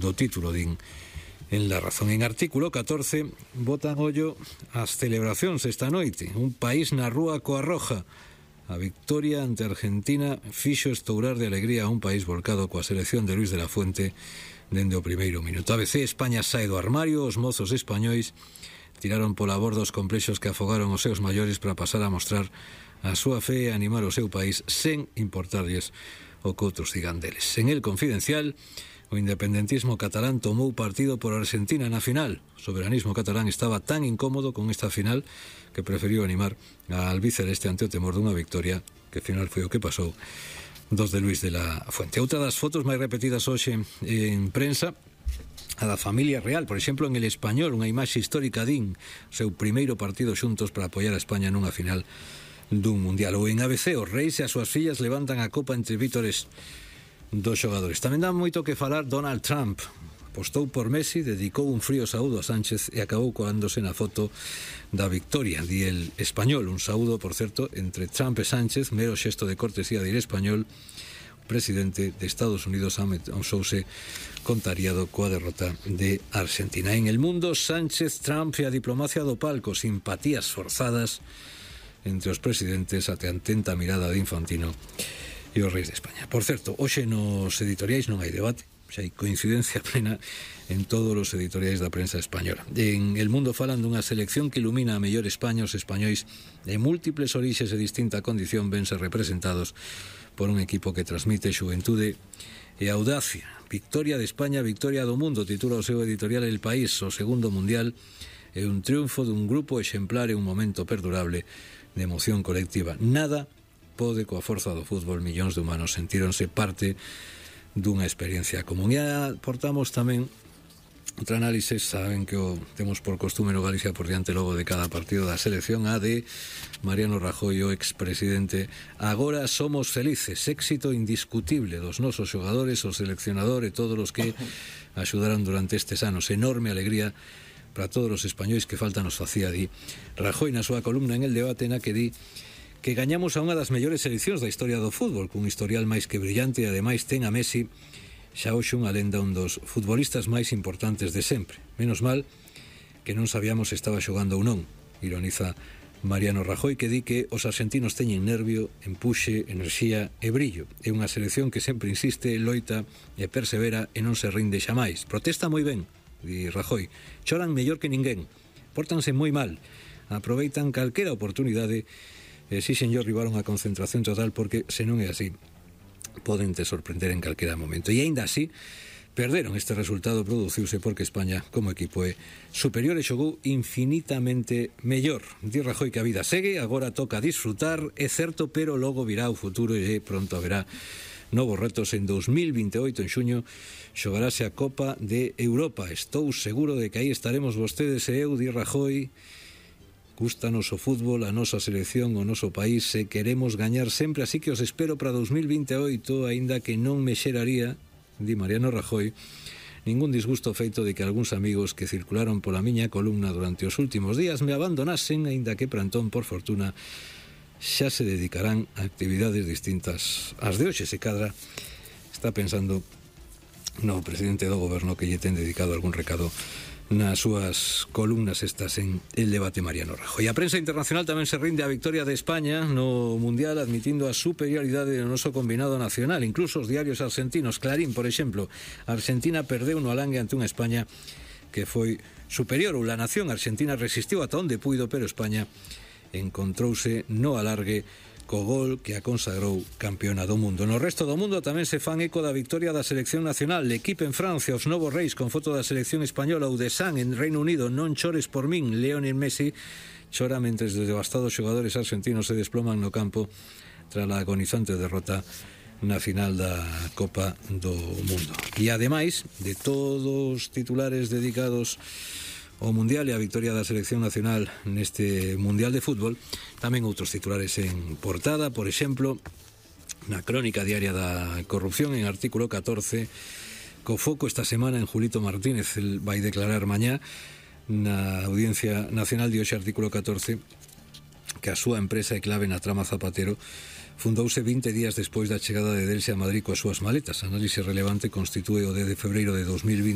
do título, din en La Razón. En artículo 14 botan ollo as celebracións esta noite. Un país na rúa coa roja. A victoria ante Argentina fixo estourar de alegría a un país volcado coa selección de Luis de la Fuente dende o primeiro minuto. ABC, España sae do armario, os mozos españois tiraron pola borda os complexos que afogaron os seus maiores para pasar a mostrar a súa fe e animar o seu país sen importarlles o que outros digan deles. En El Confidencial, o independentismo catalán tomou partido por Argentina na final. O soberanismo catalán estaba tan incómodo con esta final que preferiu animar a albiceleste ante o temor dunha victoria que final foi o que pasou dos de Luis de la Fuente. Outra das fotos máis repetidas hoxe en prensa, a da familia real, por exemplo, en El Español, unha imaxe histórica din o seu primeiro partido xuntos para apoiar a España nunha final dun mundial. Ou en ABC, os reis e as súas fillas levantan a copa entre vítores dos xogadores. Tamén dá moito que falar Donald Trump. Apostou por Messi, dedicou un frío saúdo a Sánchez e acabou colándose na foto da victoria. Di El Español, un saúdo, por certo, entre Trump e Sánchez, mero xesto de cortesía de El Español. O presidente de Estados Unidos amosouse contrariado coa derrota de Argentina. En El Mundo, Sánchez, Trump e a diplomacia do palco, simpatías forzadas entre os presidentes ate a atenta mirada de Infantino e os reis de España. Por certo, hoxe nos editoriais non hai debate, xa hai coincidencia plena en todos os editoriais da prensa española. En El Mundo falan dunha selección que ilumina a mellor España. Os españois de múltiples orixes e distinta condición vense representados por un equipo que transmite xuventude e audacia. Victoria de España, victoria do mundo, titula o seu editorial El País. O segundo mundial é un triunfo dun grupo exemplar e un momento perdurable de emoción colectiva. Nada pode coa forza do fútbol. Millóns de humanos sentíronse parte dunha experiencia común. E aportamos tamén outra análise. Saben que o temos por costume no Galicia por diante logo de cada partido da selección, a de Mariano Rajoy, o expresidente. Agora somos felices, éxito indiscutible dos nosos xogadores, o seleccionador e todos os que axudaron durante estes anos. Enorme alegría para todos os españois que falta nos facía, di Rajoy na súa columna en El Debate, na que di que gañamos a unha das mellores seleccións da historia do fútbol, cun historial máis que brillante, e ademais ten a Messi, xa hoxe unha lenda, un dos futbolistas máis importantes de sempre. Menos mal que non sabíamos se estaba xogando ou non, ironiza Mariano Rajoy, que di que os argentinos teñen nervio, empuxe, enerxía e brillo. É unha selección que sempre insiste, loita e persevera e non se rinde xamais. Protesta moi ben, di Rajoy. Choran mellor que ninguén, pórtanse moi mal, aproveitan calquera oportunidade e exixenlle ao rival unha concentración total, porque se non é así poden te sorprender en calquera momento. E aínda así perderon. Este resultado produciuse porque España como equipo é superior e xogou infinitamente mellor. Di Rajoy que a vida segue, agora toca disfrutar, é certo, pero logo virá o futuro e pronto haberá novos retos. En 2028, en xuño, xogarase a Copa de Europa. Estou seguro de que aí estaremos vostedes e eu, di Rajoy. Gústanos o fútbol, a nosa selección, o noso país, e queremos gañar sempre, así que os espero para 2028, aínda que non me xeraría, di Mariano Rajoy, ningún disgusto feito de que algúns amigos que circularon pola miña columna durante os últimos días me abandonasen, aínda que para entón, por fortuna, xa se dedicarán a actividades distintas ás de hoxe. Se cadra está pensando no presidente do goberno, que lle ten dedicado algún recado nas súas columnas estas en El Debate, Mariano Rajoy. A prensa internacional tamén se rinde a victoria de España no Mundial, admitindo a superioridade do noso combinado nacional. Incluso os diarios argentinos, Clarín, por exemplo, Argentina perdeu no alangue ante unha España que foi superior, ou La Nación, Argentina resistiu ata onde puido, pero España encontrouse no alargue co gol que a consagrou campeona do mundo. No resto do mundo tamén se fan eco da victoria da selección nacional. L'Equipe en Francia, os novos reis con foto da selección española. ou de San en Reino Unido, non chores por min. Lionel Messi chora mentres os devastados xogadores argentinos se desploman no campo tras a agonizante derrota na final da Copa do Mundo. E ademais de todos os titulares dedicados o Mundial e a victoria da selección nacional neste Mundial de Fútbol, tamén outros titulares en portada. Por exemplo, na crónica diaria da corrupción, en artículo 14, co foco esta semana en Julito Martínez. El vai declarar mañá na Audiencia Nacional. De hoxe, artículo 14, que a súa empresa é clave na trama Zapatero. Fundouse 20 días despois da chegada de Delsia a Madrid coas súas maletas. Análise relevante constitúe o 10 de febreiro de 2020